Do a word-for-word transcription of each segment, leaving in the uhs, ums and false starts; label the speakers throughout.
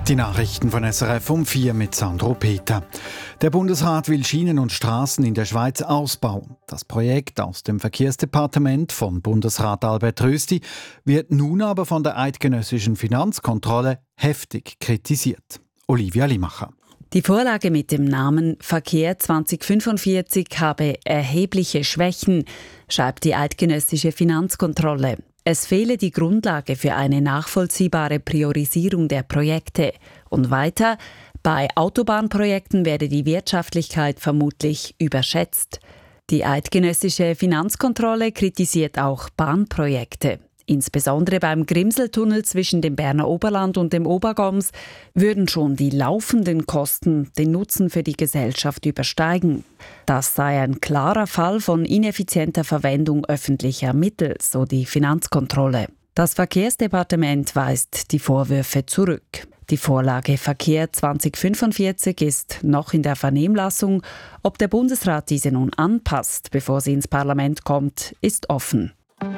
Speaker 1: Die Nachrichten von S R F um vier mit Sandro Peter. Der Bundesrat will Schienen und Straßen in der Schweiz ausbauen. Das Projekt aus dem Verkehrsdepartement von Bundesrat Albert Rösti wird nun aber von der eidgenössischen Finanzkontrolle heftig kritisiert. Olivia Limacher.
Speaker 2: Die Vorlage mit dem Namen Verkehr zwanzig fünfundvierzig habe erhebliche Schwächen, schreibt die eidgenössische Finanzkontrolle. Es fehle die Grundlage für eine nachvollziehbare Priorisierung der Projekte. Und weiter, bei Autobahnprojekten werde die Wirtschaftlichkeit vermutlich überschätzt. Die eidgenössische Finanzkontrolle kritisiert auch Bahnprojekte. Insbesondere beim Grimseltunnel zwischen dem Berner Oberland und dem Obergoms würden schon die laufenden Kosten den Nutzen für die Gesellschaft übersteigen. Das sei ein klarer Fall von ineffizienter Verwendung öffentlicher Mittel, so die Finanzkontrolle. Das Verkehrsdepartement weist die Vorwürfe zurück. Die Vorlage Verkehr zwanzig fünfundvierzig ist noch in der Vernehmlassung. Ob der Bundesrat diese nun anpasst, bevor sie ins Parlament kommt, ist offen.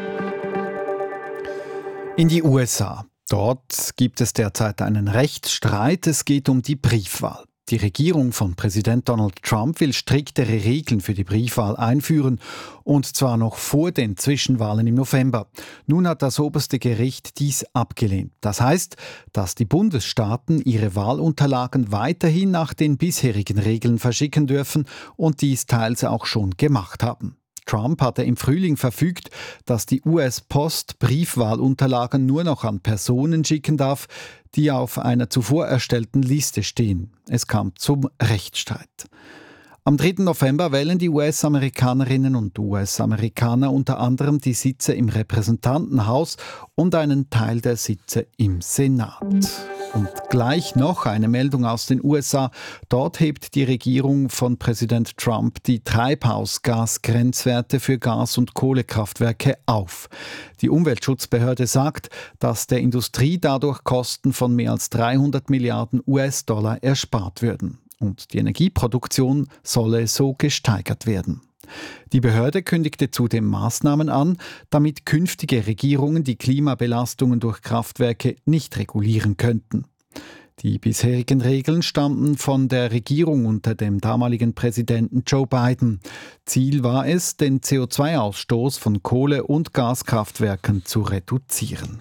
Speaker 1: In die U S A. Dort gibt es derzeit einen Rechtsstreit. Es geht um die Briefwahl. Die Regierung von Präsident Donald Trump will striktere Regeln für die Briefwahl einführen, und zwar noch vor den Zwischenwahlen im November. Nun hat das oberste Gericht dies abgelehnt. Das heißt, dass die Bundesstaaten ihre Wahlunterlagen weiterhin nach den bisherigen Regeln verschicken dürfen und dies teils auch schon gemacht haben. Trump hatte im Frühling verfügt, dass die U S-Post Briefwahlunterlagen nur noch an Personen schicken darf, die auf einer zuvor erstellten Liste stehen. Es kam zum Rechtsstreit. Am dritten November wählen die U S-Amerikanerinnen und U S-Amerikaner unter anderem die Sitze im Repräsentantenhaus und einen Teil der Sitze im Senat. Und gleich noch eine Meldung aus den U S A. Dort hebt die Regierung von Präsident Trump die Treibhausgasgrenzwerte für Gas- und Kohlekraftwerke auf. Die Umweltschutzbehörde sagt, dass der Industrie dadurch Kosten von mehr als dreihundert Milliarden U S-Dollar erspart würden. Und die Energieproduktion solle so gesteigert werden. Die Behörde kündigte zudem Maßnahmen an, damit künftige Regierungen die Klimabelastungen durch Kraftwerke nicht regulieren könnten. Die bisherigen Regeln stammten von der Regierung unter dem damaligen Präsidenten Joe Biden. Ziel war es, den C O zwei Ausstoß von Kohle- und Gaskraftwerken zu reduzieren.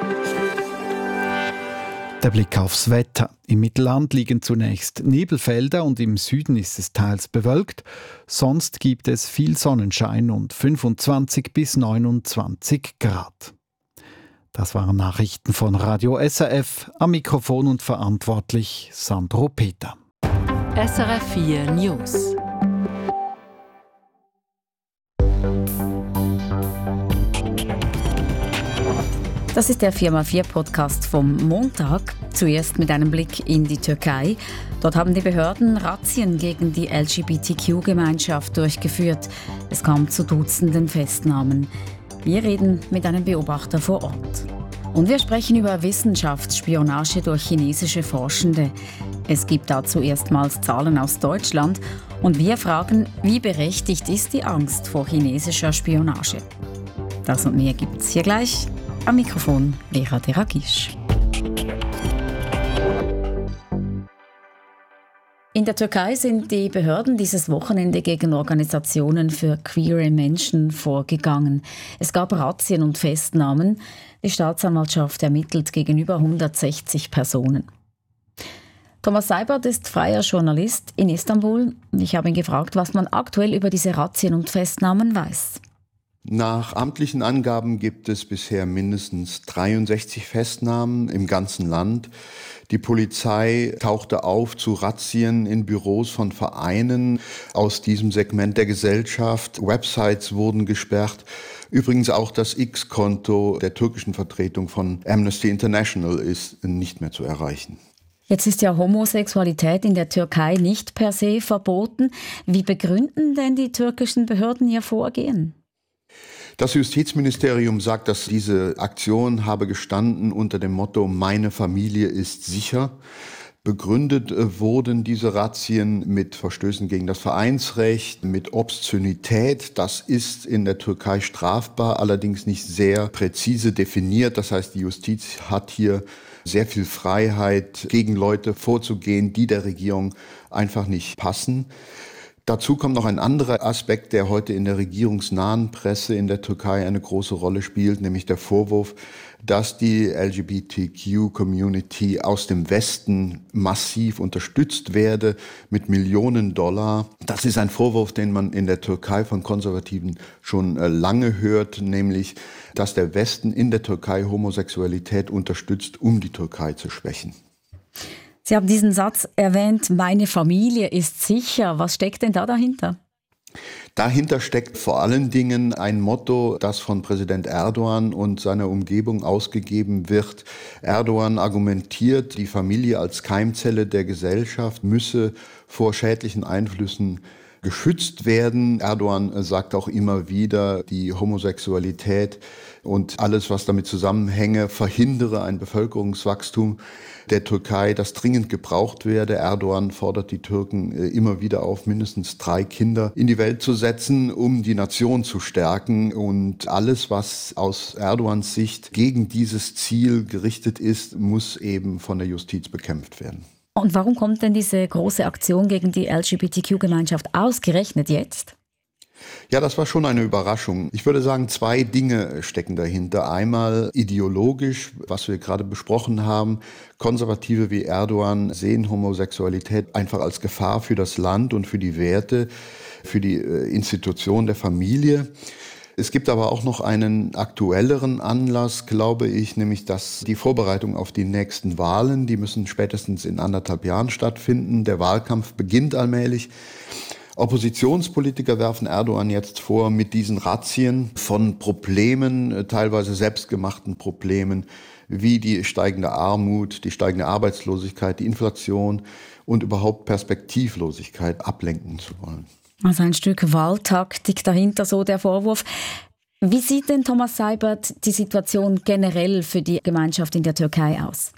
Speaker 1: Der Blick aufs Wetter. Im Mittelland liegen zunächst Nebelfelder und im Süden ist es teils bewölkt. Sonst gibt es viel Sonnenschein und fünfundzwanzig bis neunundzwanzig Grad. Das waren Nachrichten von Radio S R F. Am Mikrofon und verantwortlich Sandro Peter.
Speaker 3: S R F vier News.
Speaker 2: Das ist der vier mal vier Podcast vom Montag. Zuerst mit einem Blick in die Türkei. Dort haben die Behörden Razzien gegen die L G B T Q-Gemeinschaft durchgeführt. Es kam zu Dutzenden Festnahmen. Wir reden mit einem Beobachter vor Ort. Und wir sprechen über Wissenschaftsspionage durch chinesische Forschende. Es gibt dazu erstmals Zahlen aus Deutschland. Und wir fragen, wie berechtigt ist die Angst vor chinesischer Spionage? Das und mehr gibt es hier gleich. Am Mikrofon Vera Deragisch. In der Türkei sind die Behörden dieses Wochenende gegen Organisationen für queere Menschen vorgegangen. Es gab Razzien und Festnahmen. Die Staatsanwaltschaft ermittelt gegen über hundertsechzig Personen. Thomas Seibert ist freier Journalist in Istanbul. Ich habe ihn gefragt, was man aktuell über diese Razzien und Festnahmen weiß.
Speaker 4: Nach amtlichen Angaben gibt es bisher mindestens dreiundsechzig Festnahmen im ganzen Land. Die Polizei tauchte auf zu Razzien in Büros von Vereinen aus diesem Segment der Gesellschaft. Websites wurden gesperrt. Übrigens auch das X-Konto der türkischen Vertretung von Amnesty International ist nicht mehr zu erreichen.
Speaker 2: Jetzt ist ja Homosexualität in der Türkei nicht per se verboten. Wie begründen denn die türkischen Behörden ihr Vorgehen?
Speaker 4: Das Justizministerium sagt, dass diese Aktion habe gestanden unter dem Motto „Meine Familie ist sicher". Begründet wurden diese Razzien mit Verstößen gegen das Vereinsrecht, mit Obszönität. Das ist in der Türkei strafbar, allerdings nicht sehr präzise definiert. Das heißt, die Justiz hat hier sehr viel Freiheit, gegen Leute vorzugehen, die der Regierung einfach nicht passen. Dazu kommt noch ein anderer Aspekt, der heute in der regierungsnahen Presse in der Türkei eine große Rolle spielt, nämlich der Vorwurf, dass die L G B T Q-Community aus dem Westen massiv unterstützt werde mit Millionen Dollar. Das ist ein Vorwurf, den man in der Türkei von Konservativen schon lange hört, nämlich, dass der Westen in der Türkei Homosexualität unterstützt, um die Türkei zu schwächen.
Speaker 2: Sie haben diesen Satz erwähnt, meine Familie ist sicher. Was steckt denn da dahinter?
Speaker 4: Dahinter steckt vor allen Dingen ein Motto, das von Präsident Erdogan und seiner Umgebung ausgegeben wird. Erdogan argumentiert, die Familie als Keimzelle der Gesellschaft müsse vor schädlichen Einflüssen geschützt werden. Erdogan sagt auch immer wieder, die Homosexualität und alles, was damit zusammenhänge, verhindere ein Bevölkerungswachstum der Türkei, das dringend gebraucht werde. Erdogan fordert die Türken immer wieder auf, mindestens drei Kinder in die Welt zu setzen, um die Nation zu stärken. Und alles, was aus Erdogans Sicht gegen dieses Ziel gerichtet ist, muss eben von der Justiz bekämpft werden.
Speaker 2: Und warum kommt denn diese große Aktion gegen die L G B T Q-Gemeinschaft ausgerechnet jetzt?
Speaker 4: Ja, das war schon eine Überraschung. Ich würde sagen, zwei Dinge stecken dahinter. Einmal ideologisch, was wir gerade besprochen haben. Konservative wie Erdogan sehen Homosexualität einfach als Gefahr für das Land und für die Werte, für die Institution der Familie. Es gibt aber auch noch einen aktuelleren Anlass, glaube ich, nämlich dass die Vorbereitung auf die nächsten Wahlen, die müssen spätestens in anderthalb Jahren stattfinden. Der Wahlkampf beginnt allmählich. Oppositionspolitiker werfen Erdogan jetzt vor, mit diesen Razzien von Problemen, teilweise selbstgemachten Problemen, wie die steigende Armut, die steigende Arbeitslosigkeit, die Inflation und überhaupt Perspektivlosigkeit ablenken zu wollen.
Speaker 2: Also ein Stück Wahltaktik dahinter, so der Vorwurf. Wie sieht denn Thomas Seibert die Situation generell für die Gemeinschaft in der Türkei aus?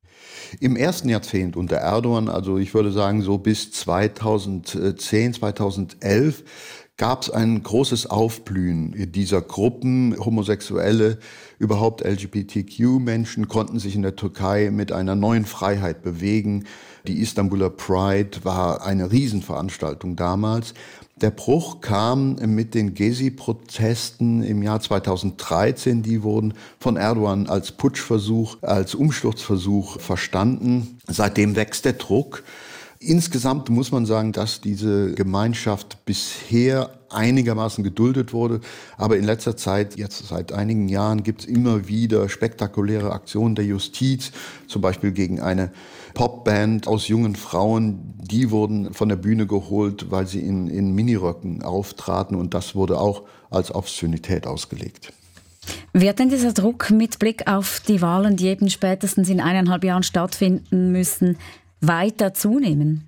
Speaker 4: Im ersten Jahrzehnt unter Erdogan, also ich würde sagen so bis zweitausendzehn, zweitausendelf, gab es ein großes Aufblühen dieser Gruppen. Homosexuelle, überhaupt L G B T Q-Menschen konnten sich in der Türkei mit einer neuen Freiheit bewegen. Die Istanbuler Pride war eine Riesenveranstaltung damals. Der Bruch kam mit den Gezi-Protesten im Jahr zweitausenddreizehn. Die wurden von Erdogan als Putschversuch, als Umsturzversuch verstanden. Seitdem wächst der Druck. Insgesamt muss man sagen, dass diese Gemeinschaft bisher einigermaßen geduldet wurde. Aber in letzter Zeit, jetzt seit einigen Jahren, gibt es immer wieder spektakuläre Aktionen der Justiz, zum Beispiel gegen eine Popband aus jungen Frauen. Die wurden von der Bühne geholt, weil sie in, in Miniröcken auftraten. Und das wurde auch als Obszönität ausgelegt.
Speaker 2: Wird denn dieser Druck mit Blick auf die Wahlen, die eben spätestens in eineinhalb Jahren stattfinden müssen, weiter zunehmen?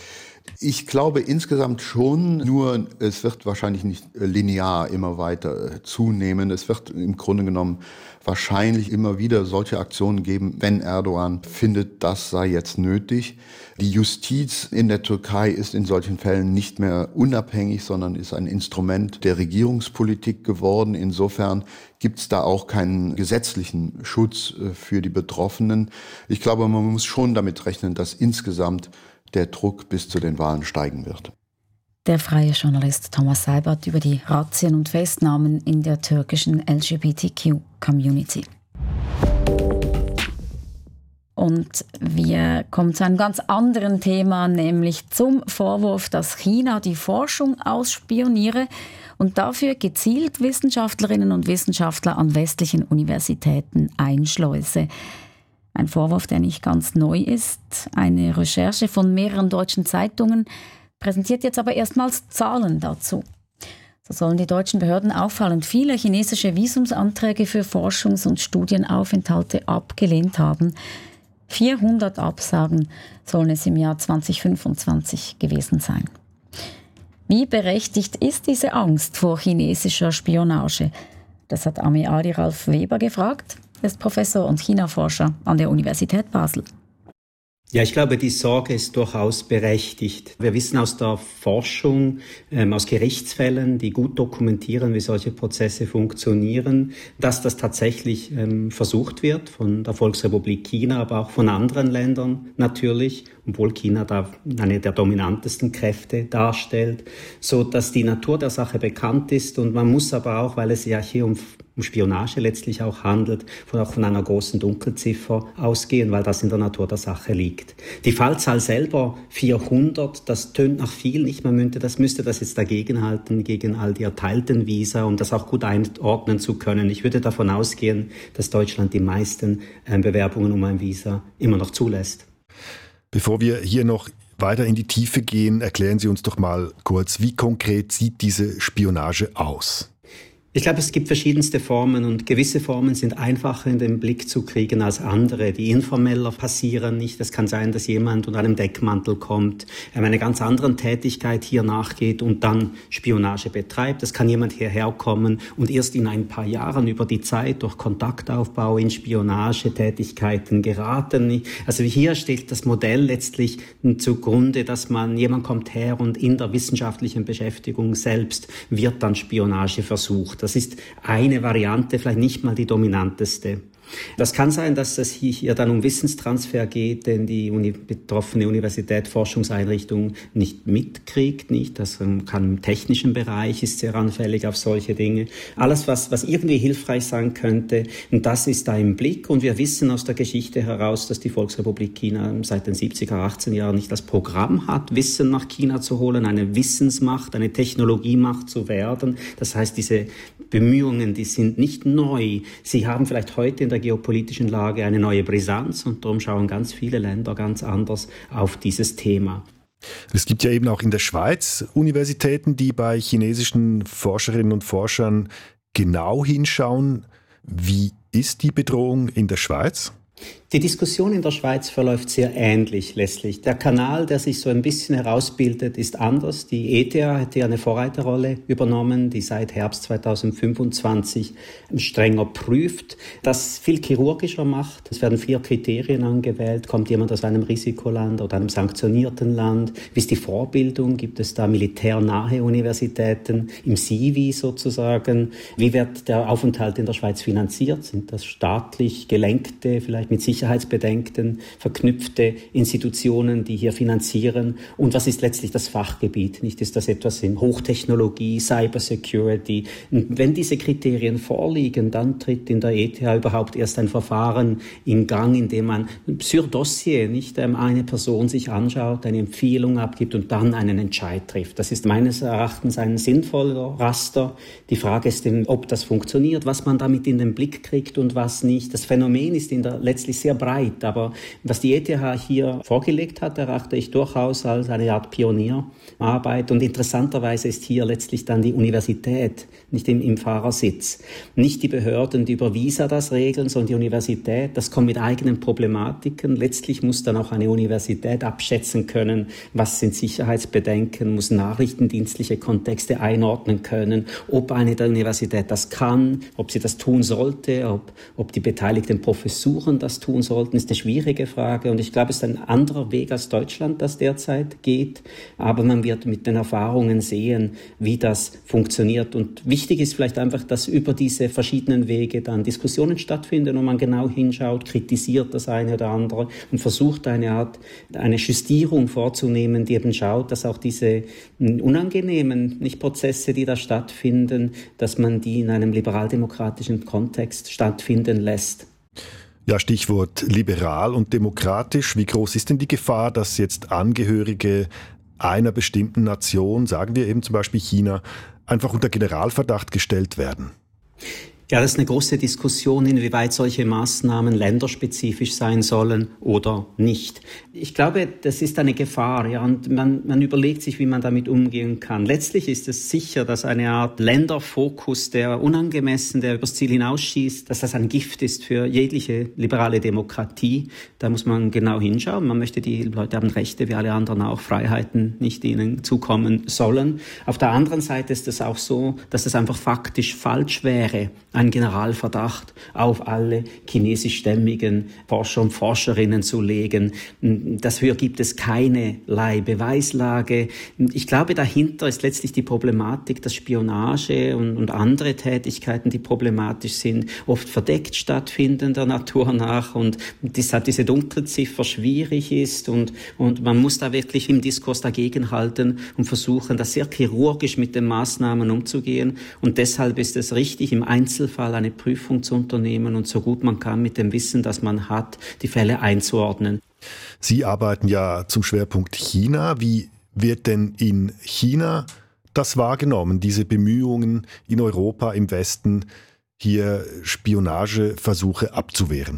Speaker 4: Ich glaube insgesamt schon, nur es wird wahrscheinlich nicht linear immer weiter zunehmen. Es wird im Grunde genommen wahrscheinlich immer wieder solche Aktionen geben, wenn Erdogan findet, das sei jetzt nötig. Die Justiz in der Türkei ist in solchen Fällen nicht mehr unabhängig, sondern ist ein Instrument der Regierungspolitik geworden. Insofern gibt es da auch keinen gesetzlichen Schutz für die Betroffenen. Ich glaube, man muss schon damit rechnen, dass insgesamt der Druck bis zu den Wahlen steigen wird.
Speaker 2: Der freie Journalist Thomas Seibert über die Razzien und Festnahmen in der türkischen L G B T Q-Community. Und wir kommen zu einem ganz anderen Thema, nämlich zum Vorwurf, dass China die Forschung ausspioniere und dafür gezielt Wissenschaftlerinnen und Wissenschaftler an westlichen Universitäten einschleuse. Ein Vorwurf, der nicht ganz neu ist. Eine Recherche von mehreren deutschen Zeitungen präsentiert jetzt aber erstmals Zahlen dazu. So sollen die deutschen Behörden auffallend viele chinesische Visumsanträge für Forschungs- und Studienaufenthalte abgelehnt haben. vierhundert Absagen sollen es im Jahr zweitausendfünfundzwanzig gewesen sein. Wie berechtigt ist diese Angst vor chinesischer Spionage? Das hat Ami Ali Ralf Weber gefragt. Er ist Professor und China-Forscher an der Universität Basel.
Speaker 5: Ja, ich glaube, die Sorge ist durchaus berechtigt. Wir wissen aus der Forschung, ähm, aus Gerichtsfällen, die gut dokumentieren, wie solche Prozesse funktionieren, dass das tatsächlich ähm, versucht wird von der Volksrepublik China, aber auch von anderen Ländern natürlich, obwohl China da eine der dominantesten Kräfte darstellt, so dass die Natur der Sache bekannt ist. Und man muss aber auch, weil es ja hier um um Spionage letztlich auch handelt, von, auch von einer großen Dunkelziffer ausgehen, weil das in der Natur der Sache liegt. Die Fallzahl selber, vierhundert, das tönt nach viel, nicht? Man müsste das, müsste das jetzt dagegenhalten, gegen all die erteilten Visa, um das auch gut einordnen zu können. Ich würde davon ausgehen, dass Deutschland die meisten äh, Bewerbungen um ein Visa immer noch zulässt.
Speaker 6: Bevor wir hier noch weiter in die Tiefe gehen, erklären Sie uns doch mal kurz, wie konkret sieht diese Spionage aus?
Speaker 5: Ich glaube, es gibt verschiedenste Formen und gewisse Formen sind einfacher in den Blick zu kriegen als andere, die informeller passieren nicht. Es kann sein, dass jemand unter einem Deckmantel kommt, einer ganz anderen Tätigkeit hier nachgeht und dann Spionage betreibt. Es kann jemand hierher kommen und erst in ein paar Jahren über die Zeit durch Kontaktaufbau in Spionagetätigkeiten geraten. Also hier steht das Modell letztlich zugrunde, dass man, jemand kommt her und in der wissenschaftlichen Beschäftigung selbst wird dann Spionage versucht. Das ist eine Variante, vielleicht nicht mal die dominanteste. Das kann sein, dass es hier dann um Wissenstransfer geht, den die Uni- betroffene Universität, Forschungseinrichtung nicht mitkriegt, nicht. Das kann im technischen Bereich, ist sehr anfällig auf solche Dinge. Alles, was, was irgendwie hilfreich sein könnte, und das ist da im Blick. Und wir wissen aus der Geschichte heraus, dass die Volksrepublik China seit den siebziger, achtziger Jahren nicht das Programm hat, Wissen nach China zu holen, eine Wissensmacht, eine Technologiemacht zu werden. Das heißt, diese Bemühungen, die sind nicht neu. Sie haben vielleicht heute in der geopolitischen Lage eine neue Brisanz und darum schauen ganz viele Länder ganz anders auf dieses Thema.
Speaker 6: Es gibt ja eben auch in der Schweiz Universitäten, die bei chinesischen Forscherinnen und Forschern genau hinschauen. Wie ist die Bedrohung in der Schweiz?
Speaker 5: Die Diskussion in der Schweiz verläuft sehr ähnlich letztlich. Der Kanal, der sich so ein bisschen herausbildet, ist anders. Die E T H hat hier eine Vorreiterrolle übernommen, die seit Herbst zweitausendfünfundzwanzig strenger prüft, das viel chirurgischer macht. Es werden vier Kriterien angewählt. Kommt jemand aus einem Risikoland oder einem sanktionierten Land? Wie ist die Vorbildung? Gibt es da militärnahe Universitäten im C V sozusagen? Wie wird der Aufenthalt in der Schweiz finanziert? Sind das staatlich gelenkte, vielleicht mit Sicherheitsbedenken verknüpfte Institutionen, die hier finanzieren? Und was ist letztlich das Fachgebiet? Nicht, ist das etwas in Hochtechnologie, Cybersecurity? Und wenn diese Kriterien vorliegen, dann tritt in der E T H überhaupt erst ein Verfahren in Gang, in dem man sur Dossier, nicht eine Person sich anschaut, eine Empfehlung abgibt und dann einen Entscheid trifft. Das ist meines Erachtens ein sinnvoller Raster. Die Frage ist, ob das funktioniert, was man damit in den Blick kriegt und was nicht. Das Phänomen ist in der letztlich sehr breit, aber was die E T H hier vorgelegt hat, erachte ich durchaus als eine Art Pionierarbeit. Und interessanterweise ist hier letztlich dann die Universität nicht im, im Fahrersitz. Nicht die Behörden, die über Visa das regeln, sondern die Universität. Das kommt mit eigenen Problematiken. Letztlich muss dann auch eine Universität abschätzen können, was sind Sicherheitsbedenken, muss nachrichtendienstliche Kontexte einordnen können, ob eine der Universität das kann, ob sie das tun sollte, ob, ob die beteiligten Professuren das tun sollten, ist eine schwierige Frage. Und ich glaube, es ist ein anderer Weg als Deutschland, das derzeit geht. Aber man wird mit den Erfahrungen sehen, wie das funktioniert. Und wichtig ist vielleicht einfach, dass über diese verschiedenen Wege dann Diskussionen stattfinden und man genau hinschaut, kritisiert das eine oder andere und versucht eine Art, eine Justierung vorzunehmen, die eben schaut, dass auch diese unangenehmen nicht Prozesse, die da stattfinden, dass man die in einem liberaldemokratischen Kontext stattfinden lässt.
Speaker 6: Ja, Stichwort liberal und demokratisch. Wie groß ist denn die Gefahr, dass jetzt Angehörige einer bestimmten Nation, sagen wir eben zum Beispiel China, einfach unter Generalverdacht gestellt werden?
Speaker 5: Ja, das ist eine große Diskussion, inwieweit solche Maßnahmen länderspezifisch sein sollen oder nicht. Ich glaube, das ist eine Gefahr, ja, und man, man überlegt sich, wie man damit umgehen kann. Letztlich ist es sicher, dass eine Art Länderfokus, der unangemessen, der übers Ziel hinausschießt, dass das ein Gift ist für jegliche liberale Demokratie. Da muss man genau hinschauen. Man möchte, die Leute haben Rechte, wie alle anderen auch, Freiheiten nicht ihnen zukommen sollen. Auf der anderen Seite ist es auch so, dass es einfach faktisch falsch wäre, einen Generalverdacht auf alle chinesischstämmigen Forscher und Forscherinnen zu legen. Dafür gibt es keinerlei Beweislage. Ich glaube, dahinter ist letztlich die Problematik, dass Spionage und, und andere Tätigkeiten, die problematisch sind, oft verdeckt stattfinden der Natur nach und deshalb diese Dunkelziffer schwierig ist und, und man muss da wirklich im Diskurs dagegenhalten und versuchen, das sehr chirurgisch mit den Maßnahmen umzugehen und deshalb ist es richtig, im Einzelfall eine Prüfung zu unternehmen und so gut man kann mit dem Wissen, das man hat, die Fälle einzuordnen.
Speaker 6: Sie arbeiten ja zum Schwerpunkt China. Wie wird denn in China das wahrgenommen, diese Bemühungen in Europa, im Westen, hier Spionageversuche abzuwehren?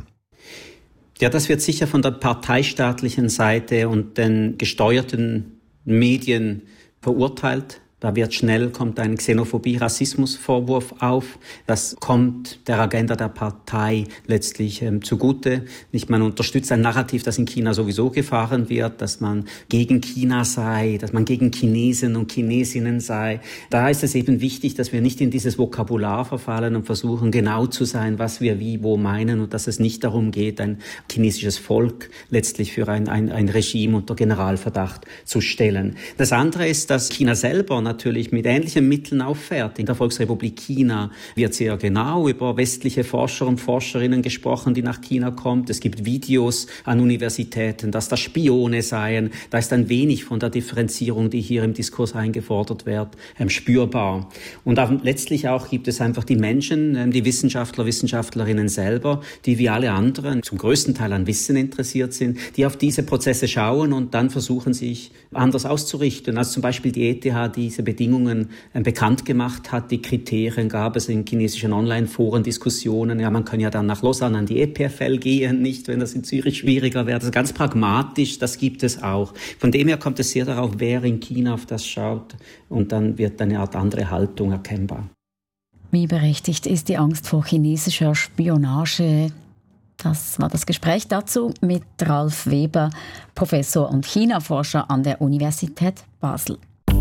Speaker 5: Ja, das wird sicher von der parteistaatlichen Seite und den gesteuerten Medien verurteilt. Da wird schnell, kommt ein Xenophobie-Rassismus-Vorwurf auf. Das kommt der Agenda der Partei letztlich ähm, zugute. Nicht, man unterstützt ein Narrativ, das in China sowieso gefahren wird, dass man gegen China sei, dass man gegen Chinesen und Chinesinnen sei. Da ist es eben wichtig, dass wir nicht in dieses Vokabular verfallen und versuchen, genau zu sein, was wir wie wo meinen und dass es nicht darum geht, ein chinesisches Volk letztlich für ein, ein, ein Regime unter Generalverdacht zu stellen. Das andere ist, dass China selber natürlich mit ähnlichen Mitteln auffährt. In der Volksrepublik China wird sehr genau über westliche Forscher und Forscherinnen gesprochen, die nach China kommen. Es gibt Videos an Universitäten, dass das Spione seien. Da ist ein wenig von der Differenzierung, die hier im Diskurs eingefordert wird, ähm, spürbar. Und auch, letztlich auch gibt es einfach die Menschen, ähm, die Wissenschaftler, Wissenschaftlerinnen selber, die wie alle anderen zum größten Teil an Wissen interessiert sind, die auf diese Prozesse schauen und dann versuchen, sich anders auszurichten. Also zum Beispiel die E T H, die diese Bedingungen äh, bekannt gemacht hat. Die Kriterien gab es in chinesischen Online-Foren, Diskussionen. Ja, man kann ja dann nach Lausanne an die E P F L gehen, nicht, wenn das in Zürich schwieriger wäre. Das ist ganz pragmatisch, das gibt es auch. Von dem her kommt es sehr darauf, wer in China auf das schaut und dann wird eine Art andere Haltung erkennbar.
Speaker 2: Wie berechtigt ist die Angst vor chinesischer Spionage? Das war das Gespräch dazu mit Ralf Weber, Professor und China-Forscher an der Universität Basel.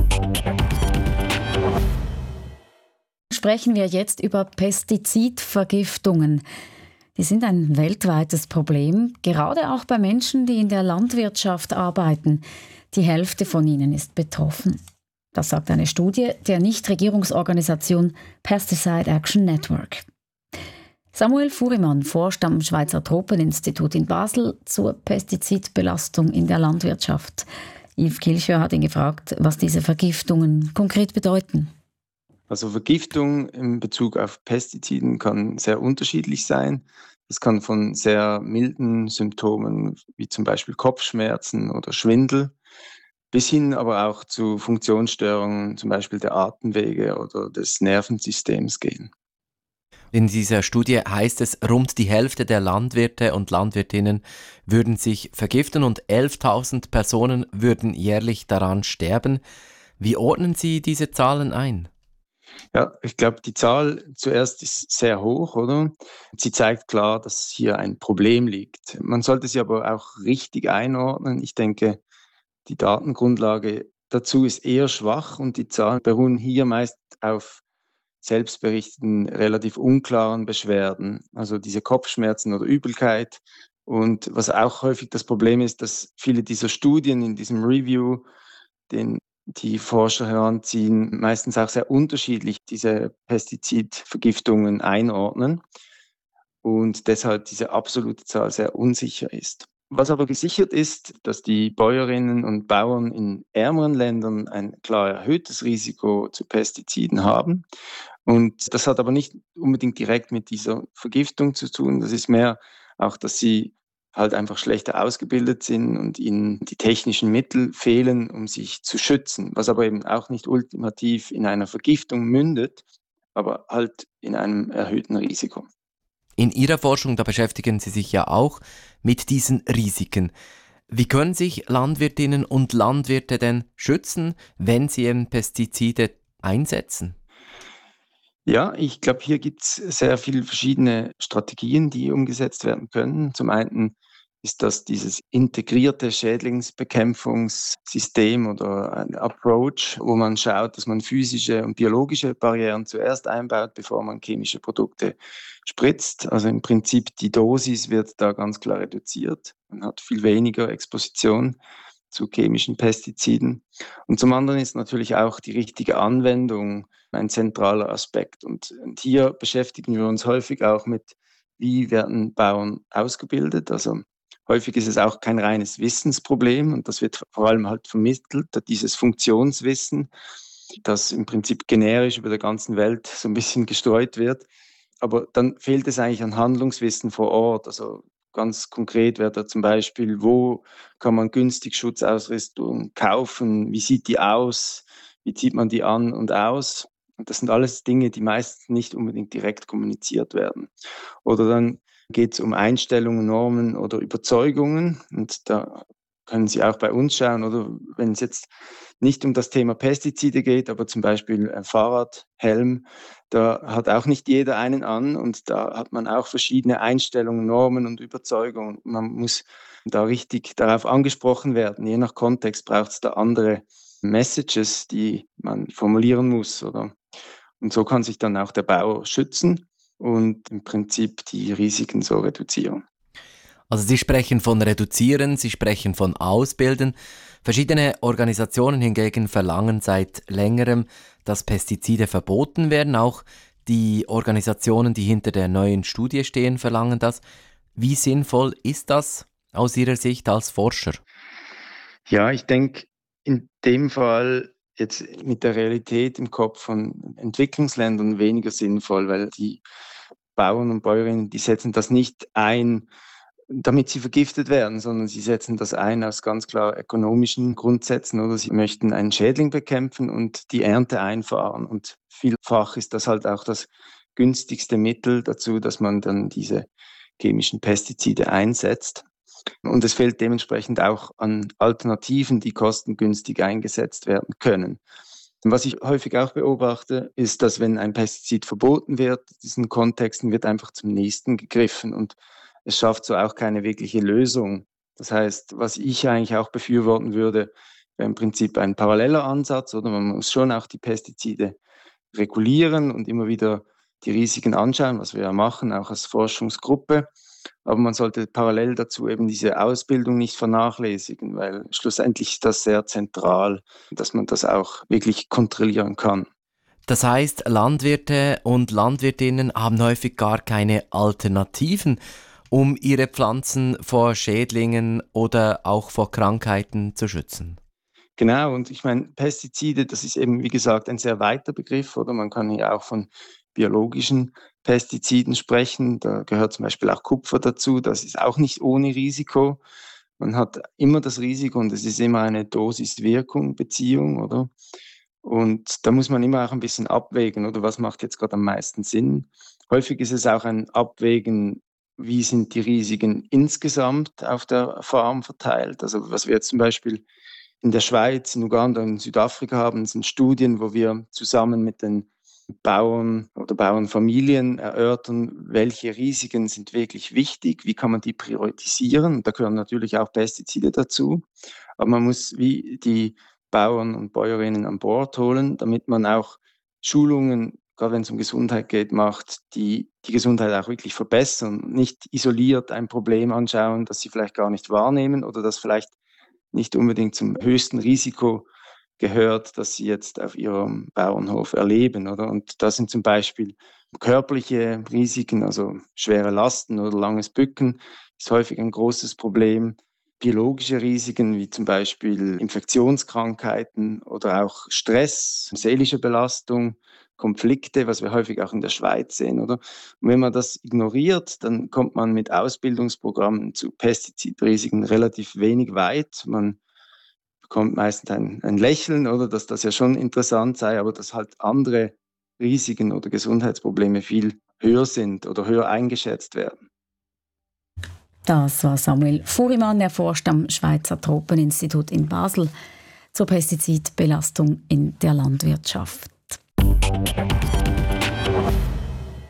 Speaker 2: Sprechen wir jetzt über Pestizidvergiftungen. Die sind ein weltweites Problem, gerade auch bei Menschen, die in der Landwirtschaft arbeiten. Die Hälfte von ihnen ist betroffen. Das sagt eine Studie der Nichtregierungsorganisation Pesticide Action Network. Samuel Furimann forscht am Schweizer Tropeninstitut in Basel zur Pestizidbelastung in der Landwirtschaft. Yves Kilcher hat ihn gefragt, was diese Vergiftungen konkret bedeuten.
Speaker 7: Also Vergiftung in Bezug auf Pestiziden kann sehr unterschiedlich sein. Es kann von sehr milden Symptomen wie zum Beispiel Kopfschmerzen oder Schwindel bis hin aber auch zu Funktionsstörungen, zum Beispiel der Atemwege oder des Nervensystems gehen.
Speaker 8: In dieser Studie heißt es, rund die Hälfte der Landwirte und Landwirtinnen würden sich vergiften und elftausend Personen würden jährlich daran sterben. Wie ordnen Sie diese Zahlen ein?
Speaker 7: Ja, ich glaube, die Zahl zuerst ist sehr hoch, oder? Sie zeigt klar, dass hier ein Problem liegt. Man sollte sie aber auch richtig einordnen. Ich denke, die Datengrundlage dazu ist eher schwach und die Zahlen beruhen hier meist auf selbstberichteten, relativ unklaren Beschwerden, also diese Kopfschmerzen oder Übelkeit. Und was auch häufig das Problem ist, dass viele dieser Studien in diesem Review, den die Forscher heranziehen, meistens auch sehr unterschiedlich diese Pestizidvergiftungen einordnen und deshalb diese absolute Zahl sehr unsicher ist. Was aber gesichert ist, dass die Bäuerinnen und Bauern in ärmeren Ländern ein klar erhöhtes Risiko zu Pestiziden haben. Und das hat aber nicht unbedingt direkt mit dieser Vergiftung zu tun. Das ist mehr auch, dass sie halt einfach schlechter ausgebildet sind und ihnen die technischen Mittel fehlen, um sich zu schützen, was aber eben auch nicht ultimativ in einer Vergiftung mündet, aber halt in einem erhöhten Risiko.
Speaker 8: In Ihrer Forschung, da beschäftigen Sie sich ja auch mit diesen Risiken. Wie können sich Landwirtinnen und Landwirte denn schützen, wenn sie eben Pestizide einsetzen?
Speaker 7: Ja, ich glaube, hier gibt es sehr viele verschiedene Strategien, die umgesetzt werden können. Zum einen ist das dieses integrierte Schädlingsbekämpfungssystem oder ein Approach, wo man schaut, dass man physische und biologische Barrieren zuerst einbaut, bevor man chemische Produkte spritzt. Also im Prinzip die Dosis wird da ganz klar reduziert. Man hat viel weniger Exposition zu chemischen Pestiziden. Und zum anderen ist natürlich auch die richtige Anwendung ein zentraler Aspekt. Und, und hier beschäftigen wir uns häufig auch mit, wie werden Bauern ausgebildet. Also häufig ist es auch kein reines Wissensproblem und das wird vor allem halt vermittelt, dieses Funktionswissen, das im Prinzip generisch über der ganzen Welt so ein bisschen gestreut wird. Aber dann fehlt es eigentlich an Handlungswissen vor Ort. Also ganz konkret wäre da zum Beispiel, wo kann man günstig Schutzausrüstung kaufen, wie sieht die aus, wie zieht man die an und aus. Und das sind alles Dinge, die meist nicht unbedingt direkt kommuniziert werden. Oder dann geht es um Einstellungen, Normen oder Überzeugungen. Und da können Sie auch bei uns schauen, oder wenn es jetzt nicht um das Thema Pestizide geht, aber zum Beispiel ein Fahrradhelm, da hat auch nicht jeder einen an und da hat man auch verschiedene Einstellungen, Normen und Überzeugungen. Man muss da richtig darauf angesprochen werden. Je nach Kontext braucht es da andere Messages, die man formulieren muss, oder? Und so kann sich dann auch der Bauer schützen und im Prinzip die Risiken so reduzieren.
Speaker 8: Also Sie sprechen von reduzieren, Sie sprechen von ausbilden. Verschiedene Organisationen hingegen verlangen seit längerem, dass Pestizide verboten werden. Auch die Organisationen, die hinter der neuen Studie stehen, verlangen das. Wie sinnvoll ist das aus Ihrer Sicht als Forscher?
Speaker 7: Ja, ich denke, in dem Fall jetzt mit der Realität im Kopf von Entwicklungsländern weniger sinnvoll, weil die Bauern und Bäuerinnen, die setzen das nicht ein, damit sie vergiftet werden, sondern sie setzen das ein aus ganz klar ökonomischen Grundsätzen, oder sie möchten einen Schädling bekämpfen und die Ernte einfahren. Und vielfach ist das halt auch das günstigste Mittel dazu, dass man dann diese chemischen Pestizide einsetzt. Und es fehlt dementsprechend auch an Alternativen, die kostengünstig eingesetzt werden können. Und was ich häufig auch beobachte, ist, dass wenn ein Pestizid verboten wird, in diesen Kontexten wird einfach zum nächsten gegriffen und es schafft so auch keine wirkliche Lösung. Das heißt, was ich eigentlich auch befürworten würde, wäre im Prinzip ein paralleler Ansatz, oder man muss schon auch die Pestizide regulieren und immer wieder die Risiken anschauen, was wir ja machen, auch als Forschungsgruppe. Aber man sollte parallel dazu eben diese Ausbildung nicht vernachlässigen, weil schlussendlich ist das sehr zentral, dass man das auch wirklich kontrollieren kann.
Speaker 8: Das heißt, Landwirte und Landwirtinnen haben häufig gar keine Alternativen, um ihre Pflanzen vor Schädlingen oder auch vor Krankheiten zu schützen.
Speaker 7: Genau, und ich meine, Pestizide, das ist eben, wie gesagt, ein sehr weiter Begriff, oder? Man kann hier auch von biologischen Pestiziden sprechen. Da gehört zum Beispiel auch Kupfer dazu. Das ist auch nicht ohne Risiko. Man hat immer das Risiko und es ist immer eine Dosis-Wirkung-Beziehung, oder? Und da muss man immer auch ein bisschen abwägen, oder? Was macht jetzt gerade am meisten Sinn? Häufig ist es auch ein Abwägen, wie sind die Risiken insgesamt auf der Farm verteilt. Also was wir jetzt zum Beispiel in der Schweiz, in Uganda und in Südafrika haben, sind Studien, wo wir zusammen mit den Bauern oder Bauernfamilien erörtern, welche Risiken sind wirklich wichtig, wie kann man die priorisieren. Da gehören natürlich auch Pestizide dazu, aber man muss wie die Bauern und Bäuerinnen an Bord holen, damit man auch Schulungen, gerade wenn es um Gesundheit geht, macht, die die Gesundheit auch wirklich verbessern, nicht isoliert ein Problem anschauen, das sie vielleicht gar nicht wahrnehmen oder das vielleicht nicht unbedingt zum höchsten Risiko gehört, dass sie jetzt auf ihrem Bauernhof erleben, oder? Und das sind zum Beispiel körperliche Risiken, also schwere Lasten oder langes Bücken, ist häufig ein großes Problem. Biologische Risiken wie zum Beispiel Infektionskrankheiten oder auch Stress, seelische Belastung, Konflikte, was wir häufig auch in der Schweiz sehen, oder? Und wenn man das ignoriert, dann kommt man mit Ausbildungsprogrammen zu Pestizidrisiken relativ wenig weit. Man bekommt meistens ein, ein Lächeln, oder, dass das ja schon interessant sei, aber dass halt andere Risiken oder Gesundheitsprobleme viel höher sind oder höher eingeschätzt werden.
Speaker 2: Das war Samuel Furimann, er forscht am Schweizer Tropeninstitut in Basel zur Pestizidbelastung in der Landwirtschaft.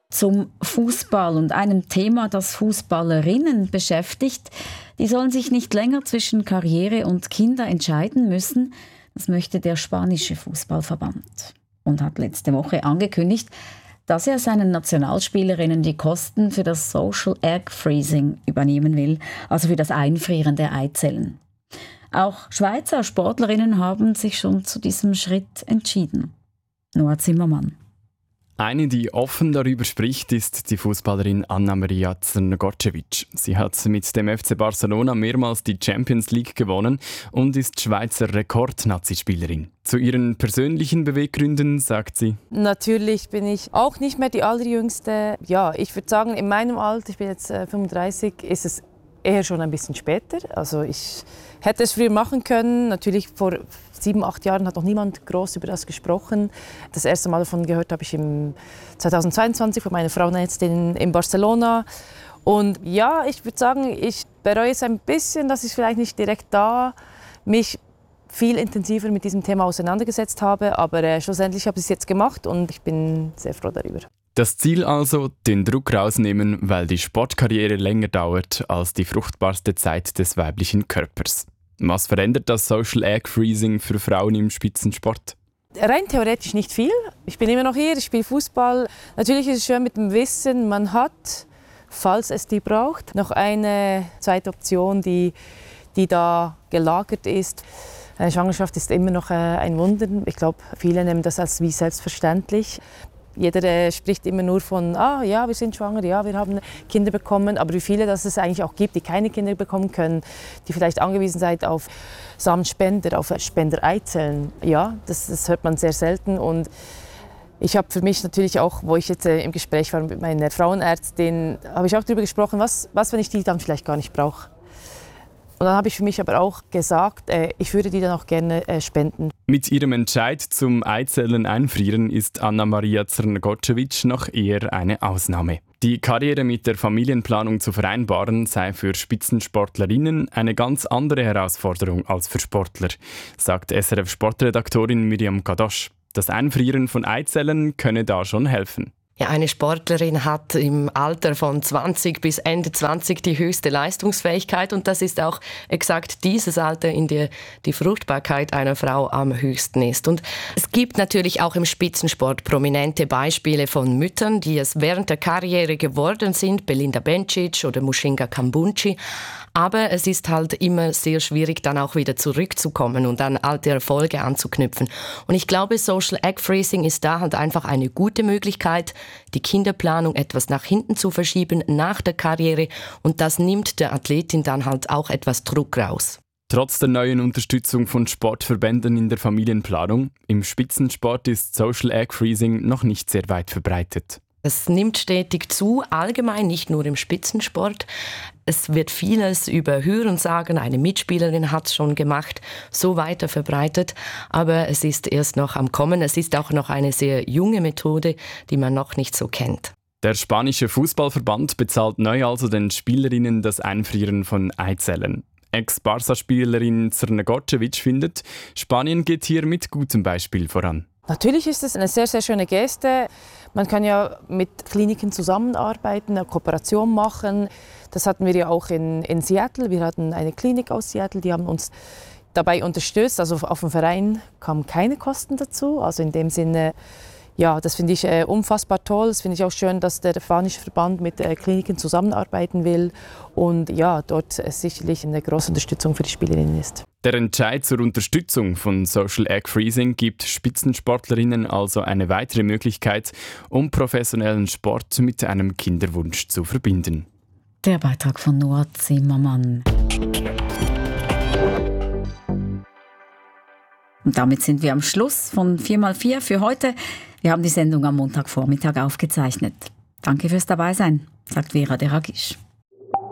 Speaker 2: Zum Fußball und einem Thema, das Fußballerinnen beschäftigt. Die sollen sich nicht länger zwischen Karriere und Kinder entscheiden müssen. Das möchte der spanische Fußballverband und hat letzte Woche angekündigt, dass er seinen Nationalspielerinnen die Kosten für das Social Egg Freezing übernehmen will, also für das Einfrieren der Eizellen. Auch Schweizer Sportlerinnen haben sich schon zu diesem Schritt entschieden. Noah Zimmermann.
Speaker 9: Eine, die offen darüber spricht, ist die Fußballerin Anna-Maria Crnogorcevic. Sie hat mit dem F C Barcelona mehrmals die Champions League gewonnen und ist Schweizer Rekord-Nazi-Spielerin. Zu ihren persönlichen Beweggründen sagt sie:
Speaker 10: Natürlich bin ich auch nicht mehr die Allerjüngste. Ja, ich würde sagen, in meinem Alter, ich bin jetzt äh, fünfunddreißig, ist es eher schon ein bisschen später. Also ich hätte es früher machen können. Natürlich vor sieben, acht Jahren hat noch niemand groß über das gesprochen. Das erste Mal davon gehört habe ich im zweitausendzweiundzwanzig von meiner Frauenärztin in Barcelona. Und ja, ich würde sagen, ich bereue es ein bisschen, dass ich vielleicht nicht direkt da mich viel intensiver mit diesem Thema auseinandergesetzt habe. Aber äh, schlussendlich habe ich es jetzt gemacht und ich bin sehr froh darüber.
Speaker 9: Das Ziel also, den Druck rausnehmen, weil die Sportkarriere länger dauert als die fruchtbarste Zeit des weiblichen Körpers. Was verändert das Social Egg Freezing für Frauen im Spitzensport?
Speaker 10: Rein theoretisch nicht viel. Ich bin immer noch hier, ich spiele Fußball. Natürlich ist es schön mit dem Wissen, man hat, falls es die braucht, noch eine zweite Option, die, die da gelagert ist. Eine Schwangerschaft ist immer noch ein Wunder. Ich glaube, viele nehmen das als wie selbstverständlich. Jeder äh, spricht immer nur von, ah ja, wir sind schwanger, ja, wir haben Kinder bekommen. Aber wie viele dass es eigentlich auch gibt, die keine Kinder bekommen können, die vielleicht angewiesen sind auf Samenspender, auf Spendereizellen. Ja, das, das hört man sehr selten. Und ich habe für mich natürlich auch, wo ich jetzt äh, im Gespräch war mit meiner Frauenärztin, habe ich auch darüber gesprochen, was, was, wenn ich die dann vielleicht gar nicht brauche. Und dann habe ich für mich aber auch gesagt, äh, ich würde die dann auch gerne äh, spenden.
Speaker 9: Mit ihrem Entscheid zum Eizellen einfrieren ist Anna-Maria Crnogorcevic noch eher eine Ausnahme. Die Karriere mit der Familienplanung zu vereinbaren sei für Spitzensportlerinnen eine ganz andere Herausforderung als für Sportler, sagt S R F-Sportredaktorin Miriam Kadosch. Das Einfrieren von Eizellen könne da schon helfen.
Speaker 11: Ja, eine Sportlerin hat im Alter von zwanzig bis Ende zwanzig die höchste Leistungsfähigkeit und das ist auch exakt dieses Alter, in dem die Fruchtbarkeit einer Frau am höchsten ist. Und es gibt natürlich auch im Spitzensport prominente Beispiele von Müttern, die es während der Karriere geworden sind, Belinda Bencic oder Mushinga Kambunchi. Aber es ist halt immer sehr schwierig, dann auch wieder zurückzukommen und an alte Erfolge anzuknüpfen. Und ich glaube, Social Egg Freezing ist da halt einfach eine gute Möglichkeit, die Kinderplanung etwas nach hinten zu verschieben nach der Karriere. Und das nimmt der Athletin dann halt auch etwas Druck raus.
Speaker 9: Trotz der neuen Unterstützung von Sportverbänden in der Familienplanung, im Spitzensport ist Social Egg Freezing noch nicht sehr weit verbreitet.
Speaker 11: Es nimmt stetig zu, allgemein, nicht nur im Spitzensport. Es wird vieles über Hörensagen, eine Mitspielerin hat es schon gemacht, so weiter verbreitet. Aber es ist erst noch am Kommen. Es ist auch noch eine sehr junge Methode, die man noch nicht so kennt.
Speaker 9: Der spanische Fußballverband bezahlt neu also den Spielerinnen das Einfrieren von Eizellen. Ex-Barca-Spielerin Crnogorcevic findet, Spanien geht hier mit gutem Beispiel voran.
Speaker 10: Natürlich ist es eine sehr, sehr schöne Geste. Man kann ja mit Kliniken zusammenarbeiten, eine Kooperation machen. Das hatten wir ja auch in, in Seattle. Wir hatten eine Klinik aus Seattle, die haben uns dabei unterstützt. Also auf dem Verein kamen keine Kosten dazu. Also in dem Sinne, ja, das finde ich äh, unfassbar toll. Das finde ich auch schön, dass der spanische Verband mit äh, Kliniken zusammenarbeiten will. Und ja, dort äh, sicherlich eine große Unterstützung für die Spielerinnen ist.
Speaker 9: Der Entscheid zur Unterstützung von Social Egg Freezing gibt Spitzensportlerinnen also eine weitere Möglichkeit, um professionellen Sport mit einem Kinderwunsch zu verbinden.
Speaker 2: Der Beitrag von Noah Zimmermann. Und damit sind wir am Schluss von vier mal vier für heute. Wir haben die Sendung am Montagvormittag aufgezeichnet. Danke fürs Dabeisein, sagt Vera Deragisch.